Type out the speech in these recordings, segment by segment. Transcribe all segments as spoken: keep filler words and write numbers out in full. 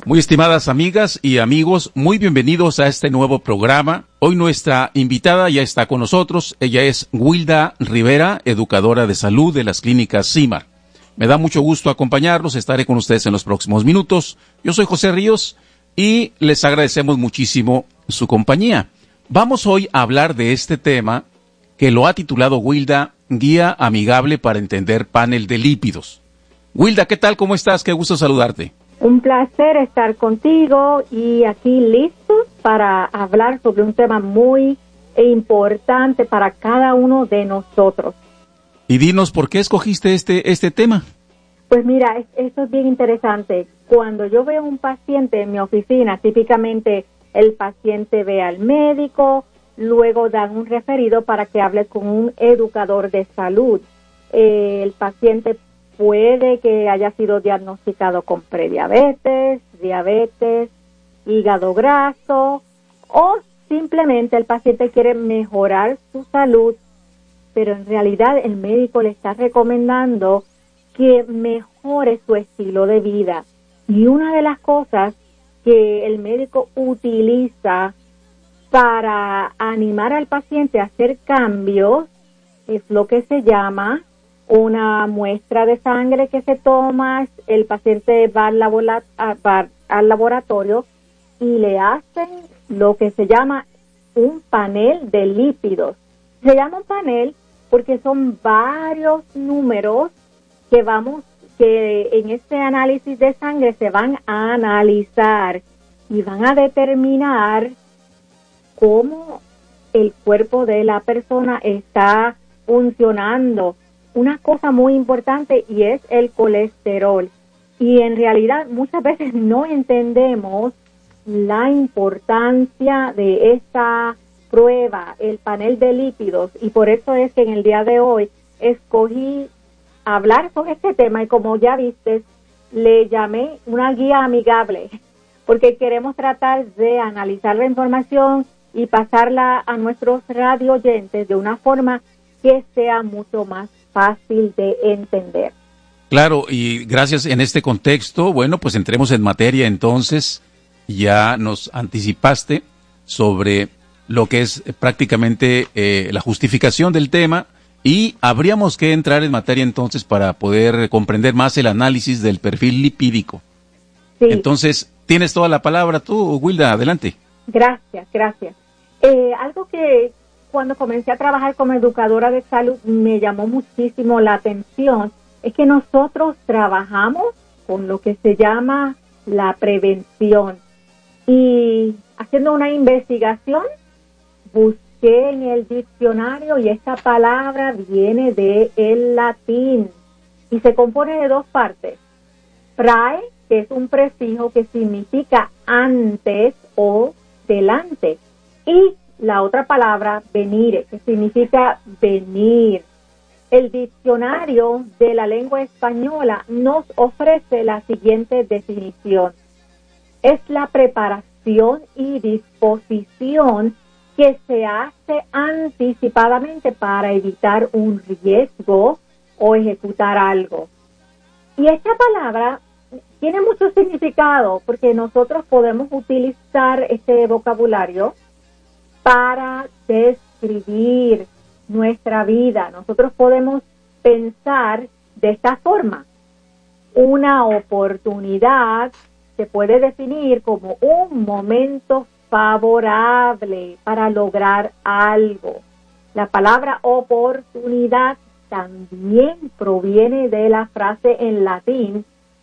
Muy estimadas amigas y amigos, muy bienvenidos a este nuevo programa. Hoy nuestra invitada ya está con nosotros. Ella es Wilda Rivera, educadora de salud de las clínicas CIMAR. Me da mucho gusto acompañarlos, estaré con ustedes en los próximos minutos. Yo soy José Ríos y les agradecemos muchísimo su compañía. Vamos hoy a hablar de este tema que lo ha titulado Wilda, Guía Amigable para Entender Panel de Lípidos. Wilda, ¿qué tal? ¿Cómo estás? Qué gusto saludarte. Un placer estar contigo y aquí listos para hablar sobre un tema muy importante para cada uno de nosotros. Y dinos, ¿por qué escogiste este, este tema? Pues mira, es, esto es bien interesante. Cuando yo veo un paciente en mi oficina, típicamente el paciente ve al médico, luego dan un referido para que hable con un educador de salud. Eh, el paciente puede que haya sido diagnosticado con prediabetes, diabetes, hígado graso, o simplemente el paciente quiere mejorar su salud, pero en realidad el médico le está recomendando que mejore su estilo de vida. Y una de las cosas que el médico utiliza para animar al paciente a hacer cambios es lo que se llama una muestra de sangre que se toma. El paciente va al, laborat- va al laboratorio y le hacen lo que se llama un panel de lípidos. Se llama un panel porque son varios números que vamos, que en este análisis de sangre se van a analizar y van a determinar cómo el cuerpo de la persona está funcionando. Una cosa muy importante y es el colesterol. Y en realidad muchas veces no entendemos la importancia de esta prueba, el panel de lípidos, y por eso es que en el día de hoy escogí hablar sobre este tema y como ya viste, le llamé una guía amigable, porque queremos tratar de analizar la información y pasarla a nuestros radio oyentes de una forma que sea mucho más fácil de entender. Claro, y gracias en este contexto. Bueno, pues entremos en materia entonces. Ya nos anticipaste sobre lo que es prácticamente eh, la justificación del tema y habríamos que entrar en materia entonces para poder comprender más el análisis del perfil lipídico. Sí. Entonces, tienes toda la palabra tú, Wilda, adelante. Gracias, gracias. Eh, algo que cuando comencé a trabajar como educadora de salud me llamó muchísimo la atención es que nosotros trabajamos con lo que se llama la prevención. Y haciendo una investigación, busqué en el diccionario y esta palabra viene del latín y se compone de dos partes. Prae, que es un prefijo que significa antes o delante, y la otra palabra, venire, que significa venir. El diccionario de la lengua española nos ofrece la siguiente definición. Es la preparación y disposición que se hace anticipadamente para evitar un riesgo o ejecutar algo. Y esta palabra tiene mucho significado porque nosotros podemos utilizar este vocabulario para describir nuestra vida. Nosotros podemos pensar de esta forma. Una oportunidad se puede definir como un momento favorable para lograr algo. La palabra oportunidad también proviene de la frase en latín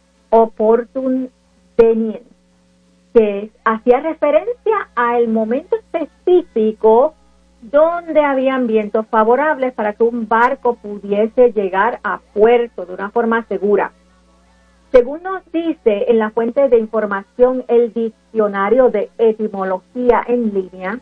opportun venient, que hacía referencia al momento específico donde habían vientos favorables para que un barco pudiese llegar a puerto de una forma segura. Según nos dice en la fuente de información el diccionario de etimología en línea,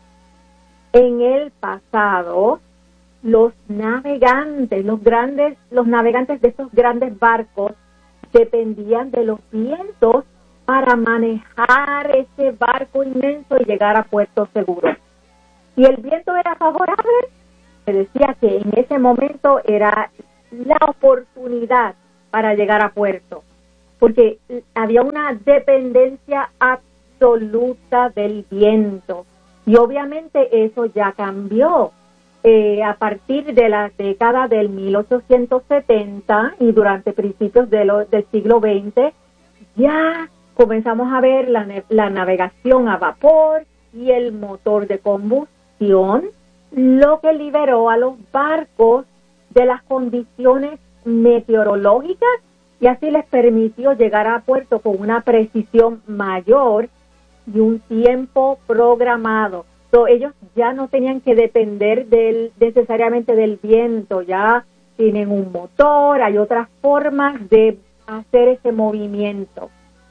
en el pasado los navegantes, los grandes, los navegantes de estos grandes barcos dependían de los vientos para manejar ese barco inmenso y llegar a puerto seguro. Si el viento era favorable, se decía que en ese momento era la oportunidad para llegar a puerto. porque había una dependencia absoluta del viento. Y obviamente eso ya cambió. Eh, a partir de la década del mil ochocientos setenta y durante principios de lo, del siglo veinte, ya comenzamos a ver la, la navegación a vapor y el motor de combustión, lo que liberó a los barcos de las condiciones meteorológicas y así les permitió llegar a puerto con una precisión mayor y un tiempo programado. So, ellos ya no tenían que depender del, necesariamente del viento, ya tienen un motor, hay otras formas de hacer ese movimiento.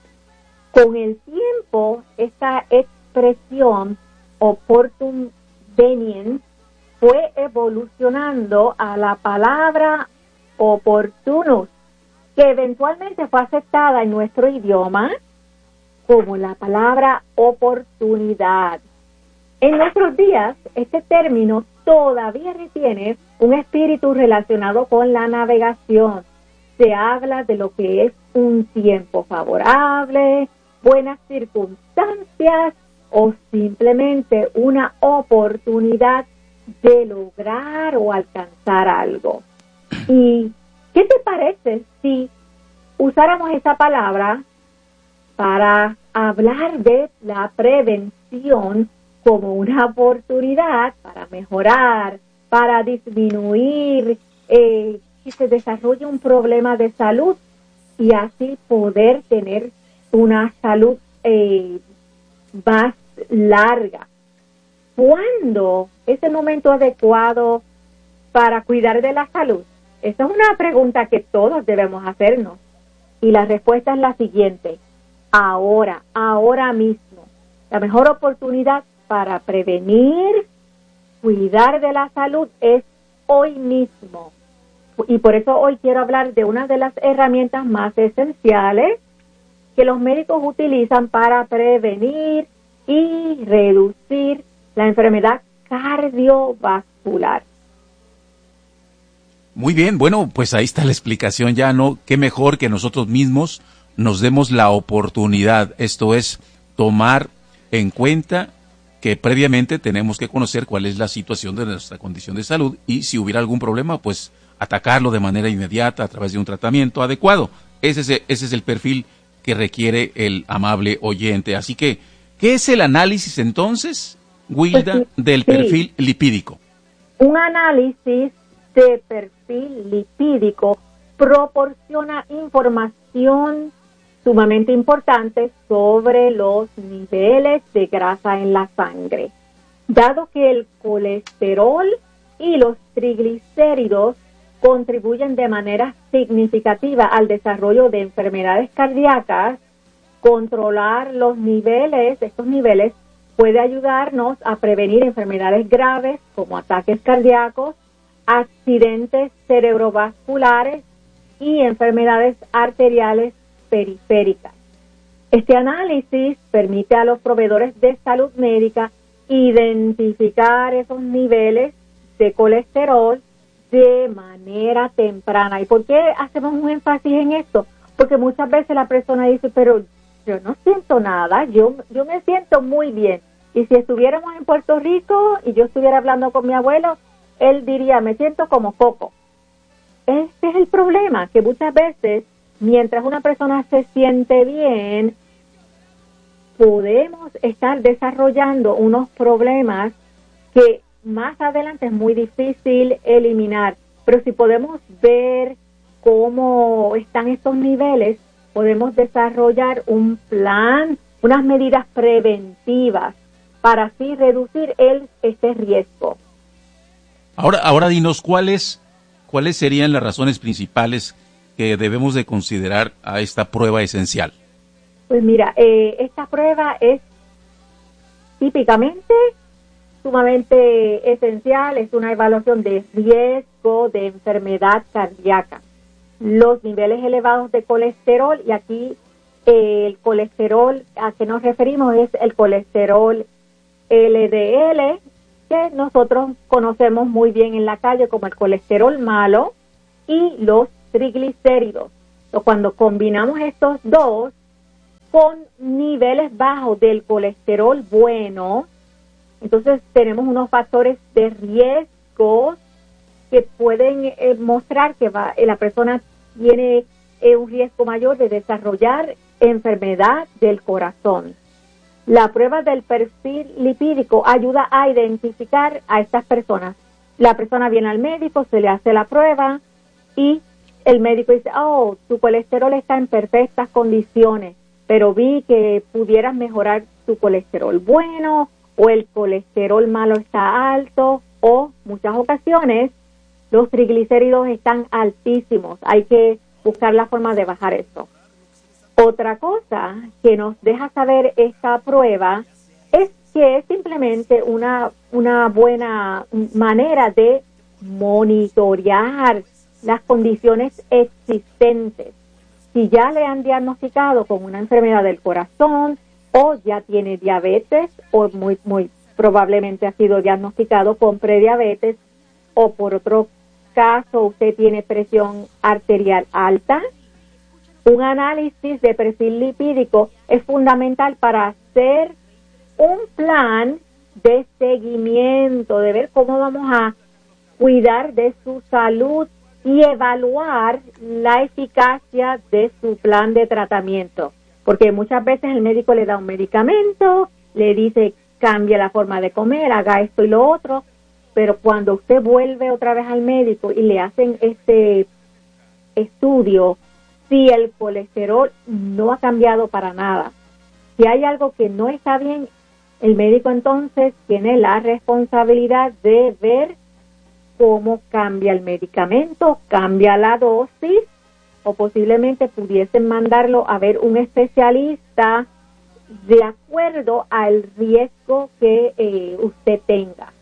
Con el tiempo, esta expresión opportune venience fue evolucionando a la palabra opportunus, que eventualmente fue aceptada en nuestro idioma como la palabra oportunidad. En nuestros días, este término todavía retiene un espíritu relacionado con la navegación. Se habla de lo que es un tiempo favorable, buenas circunstancias o simplemente una oportunidad de lograr o alcanzar algo. ¿Y qué te parece si usáramos esa palabra para hablar de la prevención como una oportunidad para mejorar, para disminuir, eh, que se desarrolle un problema de salud y así poder tener una salud eh, más larga? ¿Cuándo es el momento adecuado para cuidar de la salud? Esa es una pregunta que todos debemos hacernos. Y la respuesta es la siguiente: ahora, ahora mismo. La mejor oportunidad para prevenir, cuidar de la salud es hoy mismo. Y por eso hoy quiero hablar de una de las herramientas más esenciales que los médicos utilizan para prevenir y reducir la enfermedad cardiovascular. Muy bien, bueno, pues ahí está la explicación ya, ¿no? Qué mejor que nosotros mismos nos demos la oportunidad, esto es, tomar en cuenta que previamente tenemos que conocer cuál es la situación de nuestra condición de salud y si hubiera algún problema, pues atacarlo de manera inmediata a través de un tratamiento adecuado. Ese es, ese es el perfil que requiere el amable oyente. Así que, ¿qué es el análisis entonces, Wilda, pues sí, del sí. perfil lipídico? Un análisis de perfil lipídico proporciona información sumamente importante sobre los niveles de grasa en la sangre. Dado que el colesterol y los triglicéridos contribuyen de manera significativa al desarrollo de enfermedades cardíacas, controlar los niveles, estos niveles, puede ayudarnos a prevenir enfermedades graves como ataques cardíacos, accidentes cerebrovasculares y enfermedades arteriales periféricas. Este análisis permite a los proveedores de salud médica identificar esos niveles de colesterol de manera temprana. ¿Y por qué hacemos un énfasis en esto? Porque muchas veces la persona dice, pero yo no siento nada, yo, yo me siento muy bien. Y si estuviéramos en Puerto Rico y yo estuviera hablando con mi abuelo, él diría, me siento como coco. Este es el problema, que muchas veces, mientras una persona se siente bien, podemos estar desarrollando unos problemas que más adelante es muy difícil eliminar. Pero si podemos ver cómo están estos niveles, podemos desarrollar un plan, unas medidas preventivas para así reducir el, este riesgo. Ahora, ahora dinos, ¿cuáles, cuáles serían las razones principales que debemos de considerar a esta prueba esencial? Pues mira, eh, esta prueba es típicamente sumamente esencial, es una evaluación de riesgo de enfermedad cardíaca. Los niveles elevados de colesterol, y aquí eh, el colesterol a que nos referimos es el colesterol L D L, que nosotros conocemos muy bien en la calle como el colesterol malo, y los triglicéridos. Entonces, cuando combinamos estos dos con niveles bajos del colesterol bueno, entonces tenemos unos factores de riesgo que pueden eh, mostrar que va, eh, la persona tiene eh, un riesgo mayor de desarrollar enfermedad del corazón. La prueba del perfil lipídico ayuda a identificar a estas personas. La persona viene al médico, se le hace la prueba y el médico dice, oh, tu colesterol está en perfectas condiciones, pero vi que pudieras mejorar tu colesterol bueno o el colesterol malo está alto o muchas ocasiones los triglicéridos están altísimos. Hay que buscar la forma de bajar eso. Otra cosa que nos deja saber esta prueba es que es simplemente una, una buena manera de monitorear las condiciones existentes. Si ya le han diagnosticado con una enfermedad del corazón o ya tiene diabetes o muy, muy probablemente ha sido diagnosticado con prediabetes o por otro caso usted tiene presión arterial alta, un análisis de perfil lipídico es fundamental para hacer un plan de seguimiento, de ver cómo vamos a cuidar de su salud y evaluar la eficacia de su plan de tratamiento. Porque muchas veces el médico le da un medicamento, le dice cambie la forma de comer, haga esto y lo otro, pero cuando usted vuelve otra vez al médico y le hacen este estudio, si el colesterol no ha cambiado para nada, si hay algo que no está bien, el médico entonces tiene la responsabilidad de ver cómo cambia el medicamento, cambia la dosis, o posiblemente pudiesen mandarlo a ver un especialista de acuerdo al riesgo que eh, usted tenga.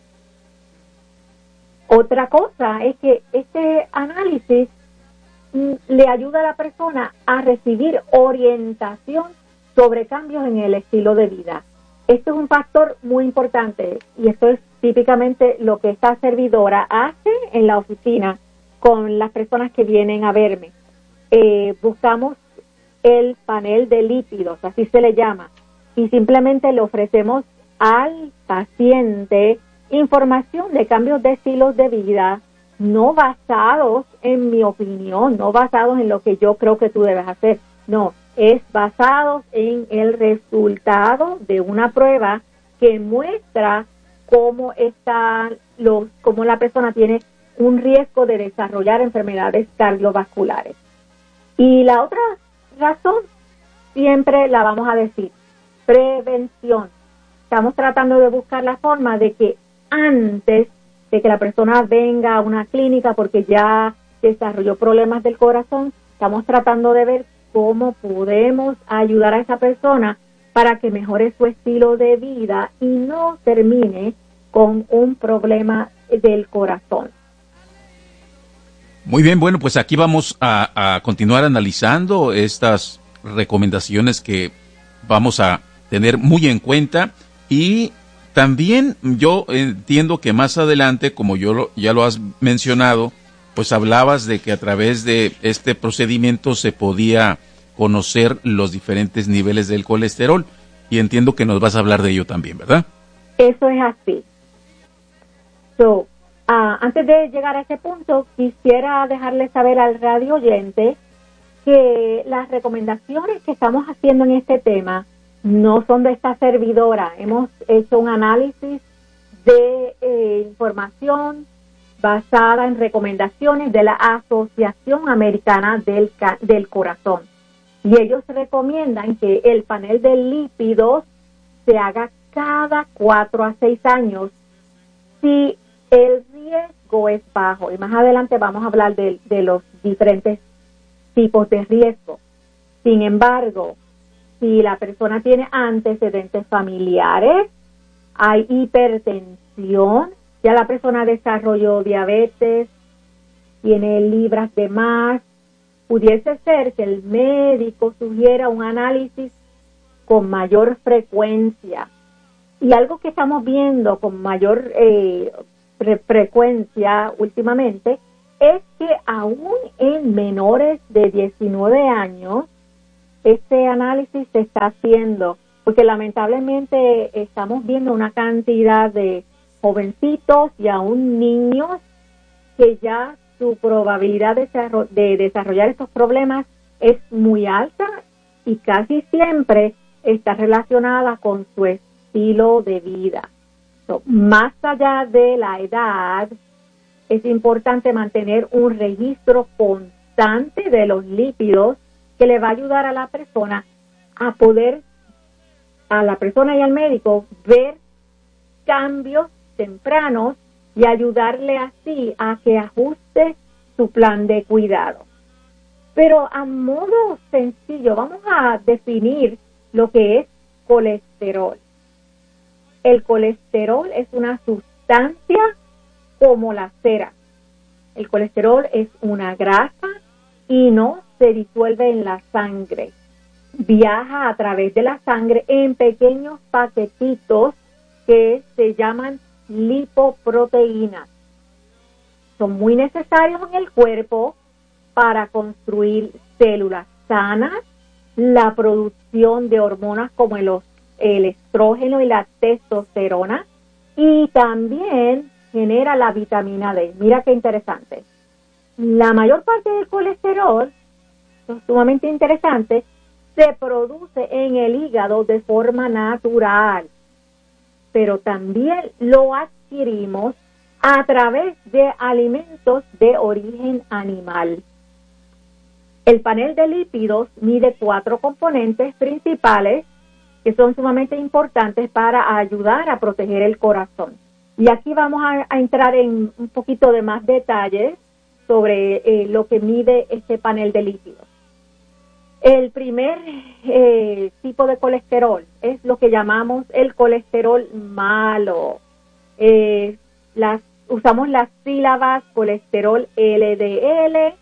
Otra cosa es que este análisis le ayuda a la persona a recibir orientación sobre cambios en el estilo de vida. Esto es un factor muy importante y esto es típicamente lo que esta servidora hace en la oficina con las personas que vienen a verme. Eh, buscamos el panel de lípidos, así se le llama, y simplemente le ofrecemos al paciente información de cambios de estilos de vida, no basados en mi opinión, no basados en lo que yo creo que tú debes hacer, no, es basados en el resultado de una prueba que muestra cómo está los, cómo la persona tiene un riesgo de desarrollar enfermedades cardiovasculares. Y la otra razón siempre la vamos a decir, prevención. Estamos tratando de buscar la forma de que antes de que la persona venga a una clínica porque ya desarrolló problemas del corazón, estamos tratando de ver cómo podemos ayudar a esa persona para que mejore su estilo de vida y no termine con un problema del corazón. Muy bien, bueno, pues aquí vamos a, a continuar analizando estas recomendaciones que vamos a tener muy en cuenta y también yo entiendo que más adelante, como yo lo, ya lo has mencionado, pues hablabas de que a través de este procedimiento se podía conocer los diferentes niveles del colesterol y entiendo que nos vas a hablar de ello también, ¿verdad? Eso es así. So, uh, antes de llegar a ese punto, quisiera dejarle saber al radio oyente que las recomendaciones que estamos haciendo en este tema no son de esta servidora. Hemos hecho un análisis de eh, información basada en recomendaciones de la Asociación Americana del, del Corazón. Y ellos recomiendan que el panel de lípidos se haga cada cuatro a seis años si el riesgo es bajo. Y más adelante vamos a hablar de, de los diferentes tipos de riesgo. Sin embargo, si la persona tiene antecedentes familiares, hay hipertensión, ya la persona desarrolló diabetes, tiene libras de más, pudiese ser que el médico sugiera un análisis con mayor frecuencia. Y algo que estamos viendo con mayor eh, fre- frecuencia últimamente es que aún en menores de diecinueve años, este análisis se está haciendo, porque lamentablemente estamos viendo una cantidad de jovencitos y aún niños que ya su probabilidad de, de desarrollar estos problemas es muy alta y casi siempre está relacionada con su estilo de vida. So, más allá de la edad, es importante mantener un registro constante de los lípidos que le va a ayudar a la persona a poder, a la persona y al médico, ver cambios tempranos y ayudarle así a que ajuste su plan de cuidado. Pero a modo sencillo, vamos a definir lo que es colesterol. El colesterol es una sustancia como la cera. El colesterol es una grasa y no se disuelve en la sangre. Viaja a través de la sangre en pequeños paquetitos que se llaman lipoproteínas. Son muy necesarios en el cuerpo para construir células sanas, la producción de hormonas como el, el estrógeno y la testosterona, y también genera la vitamina D. Mira qué interesante. La mayor parte del colesterol, esto es sumamente interesante, se produce en el hígado de forma natural, pero también lo adquirimos a través de alimentos de origen animal. El panel de lípidos mide cuatro componentes principales que son sumamente importantes para ayudar a proteger el corazón. Y aquí vamos a, a entrar en un poquito de más detalles sobre eh, lo que mide este panel de lípidos. El primer eh, tipo de colesterol es lo que llamamos el colesterol malo. Eh, las, usamos las sílabas colesterol L D L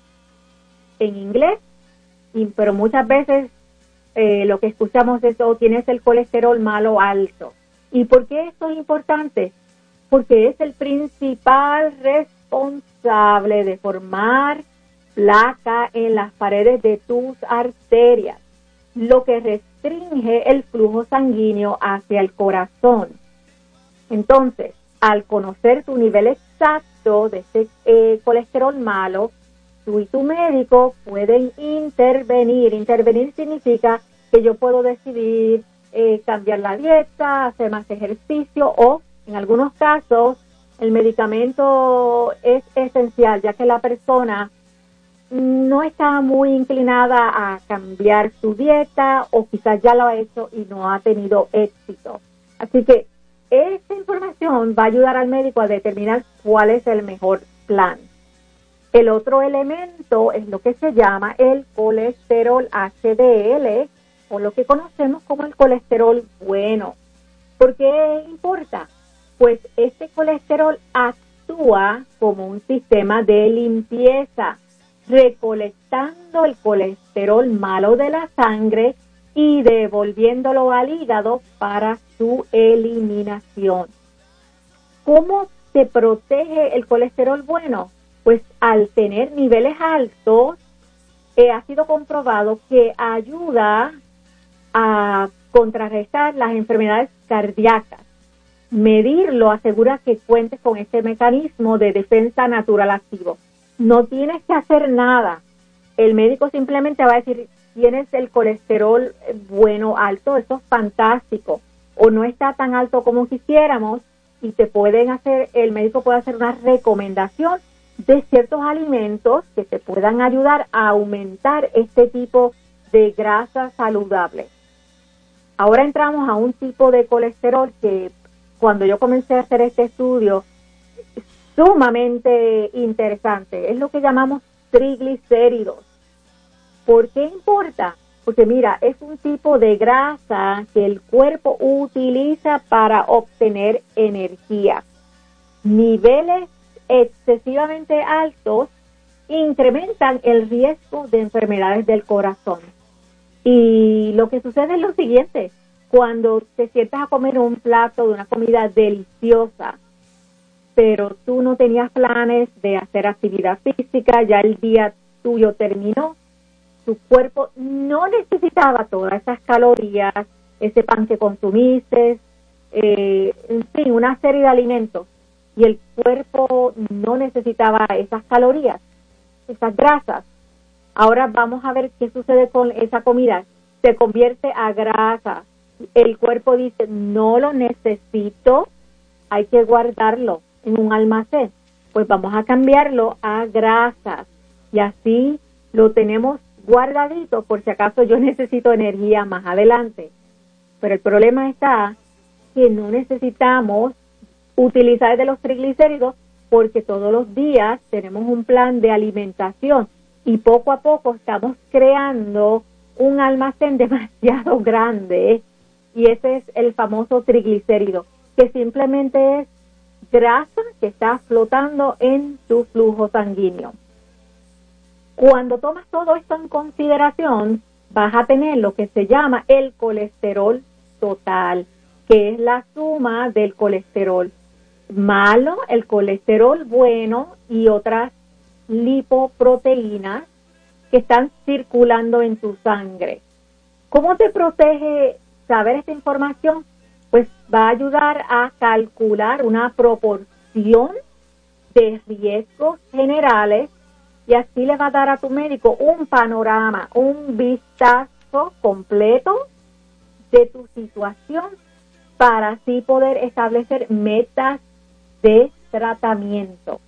en inglés, y, pero muchas veces eh, lo que escuchamos es, oh, tienes el colesterol malo alto. ¿Y por qué esto es importante? Porque es el principal responsable de formar placa en las paredes de tus arterias, lo que restringe el flujo sanguíneo hacia el corazón. Entonces, al conocer tu nivel exacto de este eh, colesterol malo, tú y tu médico pueden intervenir. Intervenir significa que yo puedo decidir eh, cambiar la dieta, hacer más ejercicio, o en algunos casos el medicamento es esencial, ya que la persona no está muy inclinada a cambiar su dieta, o quizás ya lo ha hecho y no ha tenido éxito. Así que esta información va a ayudar al médico a determinar cuál es el mejor plan. El otro elemento es lo que se llama el colesterol H D L, o lo que conocemos como el colesterol bueno. ¿Por qué importa? Pues este colesterol actúa como un sistema de limpieza, recolectando el colesterol malo de la sangre y devolviéndolo al hígado para su eliminación. ¿Cómo se protege el colesterol bueno? Pues al tener niveles altos, eh, ha sido comprobado que ayuda a contrarrestar las enfermedades cardíacas. Medirlo asegura que cuentes con este mecanismo de defensa natural activo. No tienes que hacer nada. El médico simplemente va a decir, tienes el colesterol bueno alto, eso es fantástico, o no está tan alto como quisiéramos, y te pueden hacer, el médico puede hacer una recomendación de ciertos alimentos que te puedan ayudar a aumentar este tipo de grasa saludable. Ahora entramos a un tipo de colesterol que cuando yo comencé a hacer este estudio, sumamente interesante, es lo que llamamos triglicéridos. ¿Por qué importa? Porque mira, es un tipo de grasa que el cuerpo utiliza para obtener energía. Niveles excesivamente altos incrementan el riesgo de enfermedades del corazón. Y lo que sucede es lo siguiente: cuando te sientas a comer un plato de una comida deliciosa, pero tú no tenías planes de hacer actividad física, ya el día tuyo terminó, tu cuerpo no necesitaba todas esas calorías, ese pan que consumiste, eh, en fin, una serie de alimentos, y el cuerpo no necesitaba esas calorías, esas grasas. Ahora vamos a ver qué sucede con esa comida. Se convierte a grasa. El cuerpo dice, no lo necesito, hay que guardarlo en un almacén. Pues vamos a cambiarlo a grasas. Y así lo tenemos guardadito por si acaso yo necesito energía más adelante. Pero el problema está que no necesitamos utilizar de los triglicéridos porque todos los días tenemos un plan de alimentación y poco a poco estamos creando un almacén demasiado grande y ese es el famoso triglicérido, que simplemente es grasa que está flotando en tu flujo sanguíneo. Cuando tomas todo esto en consideración, vas a tener lo que se llama el colesterol total, que es la suma del colesterol malo, el colesterol bueno y otras lipoproteínas que están circulando en tu sangre. ¿Cómo te protege saber esta información? Pues va a ayudar a calcular una proporción de riesgos generales y así le va a dar a tu médico un panorama, un vistazo completo de tu situación para así poder establecer metas de tratamiento.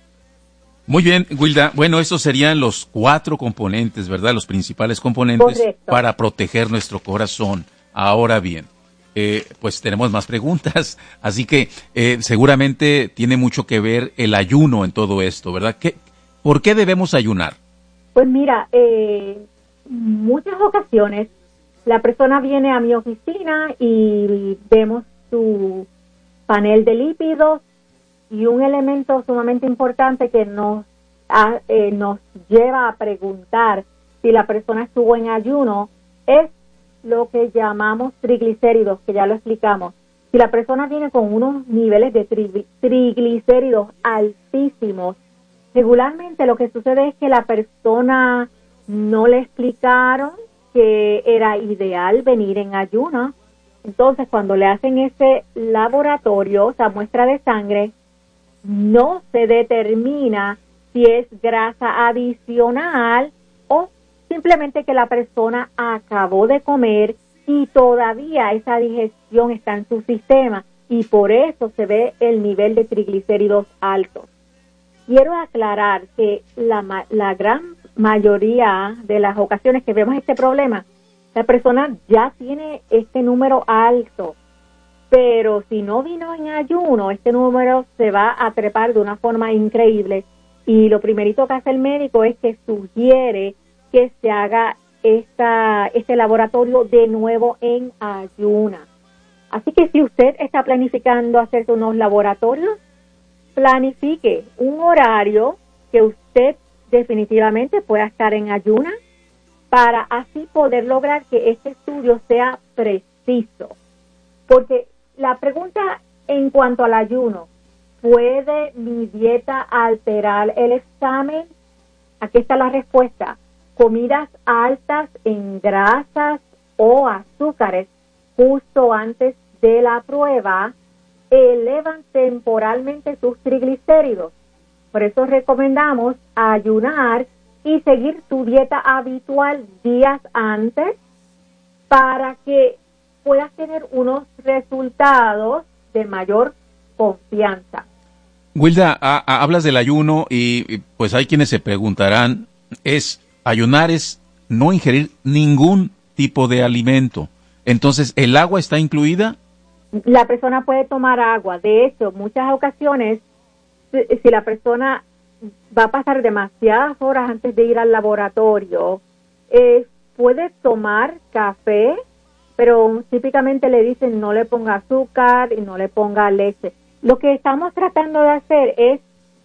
Muy bien, Wilda. Bueno, estos serían los cuatro componentes, ¿verdad? Los principales componentes. Correcto. Para proteger nuestro corazón. Ahora bien, eh, pues tenemos más preguntas, así que eh, seguramente tiene mucho que ver el ayuno en todo esto, ¿verdad? ¿Qué, ¿Por qué debemos ayunar? Pues mira, eh, muchas ocasiones la persona viene a mi oficina y vemos su panel de lípidos y un elemento sumamente importante que nos, a, eh, nos lleva a preguntar si la persona estuvo en ayuno es lo que llamamos triglicéridos, que ya lo explicamos. Si la persona viene con unos niveles de tri- triglicéridos altísimos, regularmente lo que sucede es que la persona no le explicaron que era ideal venir en ayuno. Entonces, cuando le hacen ese laboratorio, o sea, muestra de sangre, no se determina si es grasa adicional o simplemente que la persona acabó de comer y todavía esa digestión está en su sistema y por eso se ve el nivel de triglicéridos altos. Quiero aclarar que la, la gran mayoría de las ocasiones que vemos este problema, la persona ya tiene este número alto, pero si no vino en ayuno, este número se va a trepar de una forma increíble y lo primerito que hace el médico es que sugiere que se haga esta, este laboratorio de nuevo en ayuna. Así que si usted está planificando hacerse unos laboratorios, planifique un horario que usted definitivamente pueda estar en ayuna para así poder lograr que este estudio sea preciso. Porque la pregunta en cuanto al ayuno, ¿puede mi dieta alterar el examen? Aquí está la respuesta. Comidas altas en grasas o azúcares justo antes de la prueba elevan temporalmente sus triglicéridos. Por eso recomendamos ayunar y seguir tu dieta habitual días antes para que puedas tener unos resultados de mayor confianza. Wilda, a, a, hablas del ayuno y, y pues hay quienes se preguntarán, es ayunar es no ingerir ningún tipo de alimento. Entonces, ¿el agua está incluida? La persona puede tomar agua. De hecho, muchas ocasiones, si la persona va a pasar demasiadas horas antes de ir al laboratorio, eh, puede tomar café, pero típicamente le dicen no le ponga azúcar y no le ponga leche. Lo que estamos tratando de hacer es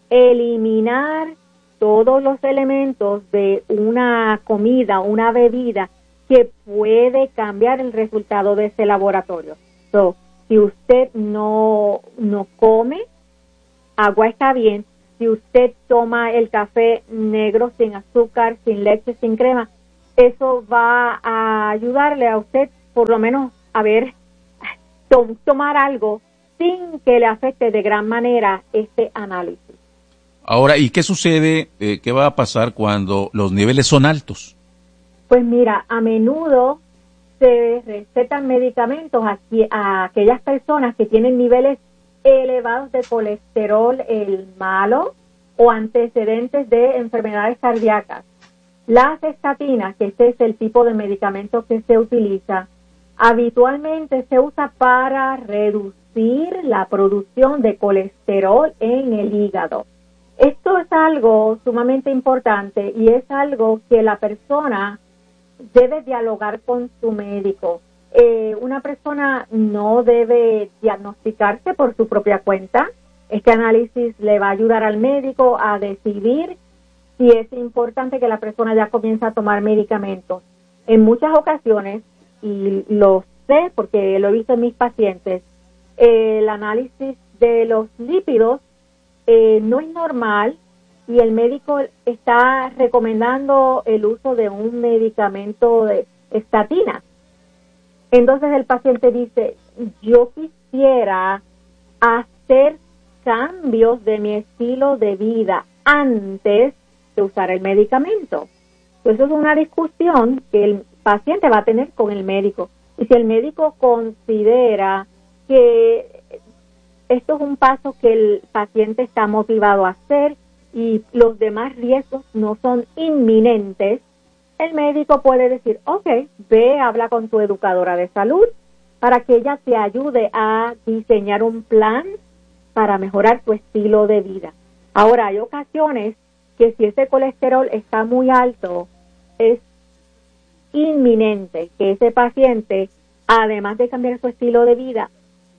eliminar todos los elementos de una comida, una bebida que puede cambiar el resultado de ese laboratorio. So, si usted no, no come agua está bien. Si usted toma el café negro sin azúcar, sin leche, sin crema, eso va a ayudarle a usted por lo menos a ver, tom, tomar algo sin que le afecte de gran manera este análisis. Ahora, ¿y qué sucede, eh, qué va a pasar cuando los niveles son altos? Pues mira, a menudo se recetan medicamentos aquí a aquellas personas que tienen niveles elevados de colesterol el malo o antecedentes de enfermedades cardíacas. Las estatinas, que este es el tipo de medicamento que se utiliza, habitualmente se usa para reducir la producción de colesterol en el hígado. Esto es algo sumamente importante y es algo que la persona debe dialogar con su médico. Eh, una persona no debe diagnosticarse por su propia cuenta. Este análisis le va a ayudar al médico a decidir si es importante que la persona ya comience a tomar medicamentos. En muchas ocasiones, y lo sé porque lo he visto en mis pacientes, eh, el análisis de los lípidos eh, no es normal y el médico está recomendando el uso de un medicamento de estatina. Entonces el paciente dice, yo quisiera hacer cambios de mi estilo de vida antes de usar el medicamento. Eso es una discusión que el paciente va a tener con el médico. Y si el médico considera que esto es un paso que el paciente está motivado a hacer y los demás riesgos no son inminentes, el médico puede decir, ok, ve, habla con tu educadora de salud para que ella te ayude a diseñar un plan para mejorar tu estilo de vida. Ahora, hay ocasiones que si ese colesterol está muy alto, es inminente que ese paciente, además de cambiar su estilo de vida,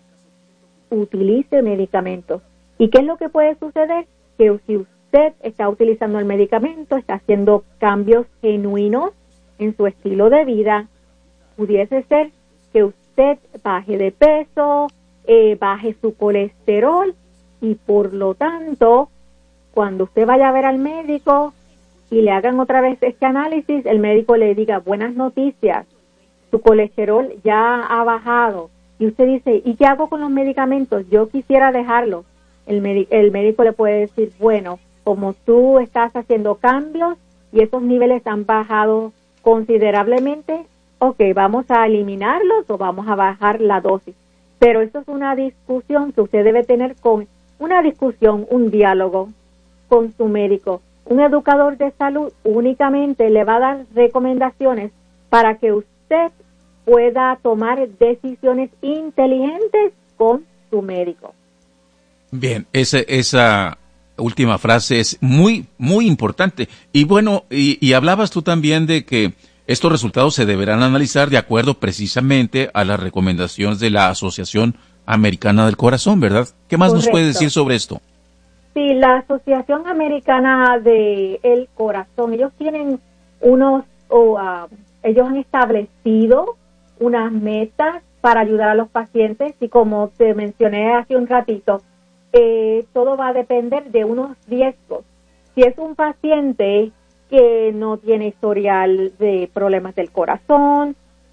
utilice medicamentos. ¿Y qué es lo que puede suceder? Que si usted está utilizando el medicamento, está haciendo cambios genuinos en su estilo de vida, pudiese ser que usted baje de peso, eh, baje su colesterol y por lo tanto, cuando usted vaya a ver al médico y le hagan otra vez este análisis, el médico le diga, buenas noticias, su colesterol ya ha bajado. Y usted dice, ¿y qué hago con los medicamentos? Yo quisiera dejarlos. El, el médico le puede decir, bueno, como tú estás haciendo cambios y esos niveles han bajado considerablemente, ok, vamos a eliminarlos o vamos a bajar la dosis. Pero eso es una discusión que usted debe tener con, una discusión, un diálogo con su médico. Un educador de salud únicamente le va a dar recomendaciones para que usted pueda tomar decisiones inteligentes con su médico. Bien, esa, esa última frase es muy, muy importante. Y bueno, y, y hablabas tú también de que estos resultados se deberán analizar de acuerdo precisamente a las recomendaciones de la Asociación Americana del Corazón, ¿verdad? ¿Qué más Correcto. Nos puede decir sobre esto? Sí, la Asociación Americana del Corazón, ellos tienen unos, o uh, ellos han establecido unas metas para ayudar a los pacientes y como te mencioné hace un ratito, eh, todo va a depender de unos riesgos. Si es un paciente que no tiene historial de problemas del corazón,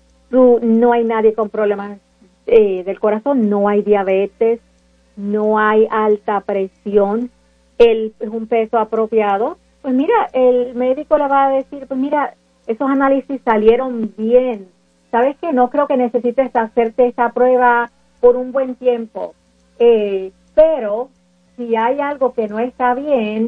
no hay nadie con problemas eh, del corazón, no hay diabetes, no hay alta presión, el, es un peso apropiado, pues mira, el médico le va a decir, pues mira, esos análisis salieron bien, ¿sabes qué? No creo que necesites hacerte esta prueba por un buen tiempo, eh, pero si hay algo que no está bien,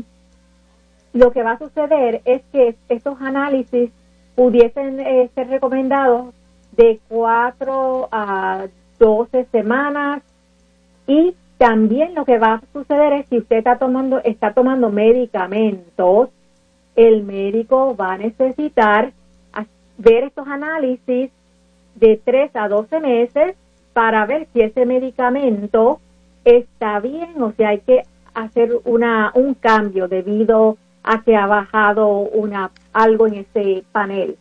lo que va a suceder es que estos análisis pudiesen eh, ser recomendados de cuatro a doce semanas y también lo que va a suceder es si usted está tomando, está tomando medicamentos, el médico va a necesitar ver estos análisis de tres a doce meses para ver si ese medicamento está bien o si hay que hacer una un cambio debido a que ha bajado una algo en ese panel.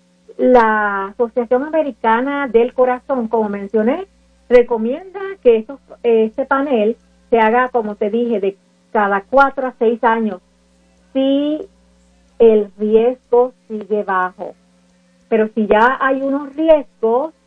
La Asociación Americana del Corazón, como mencioné, recomienda que estos, este panel se haga, como te dije, de cada cuatro a seis años, si el riesgo sigue bajo. Pero si ya hay unos riesgos,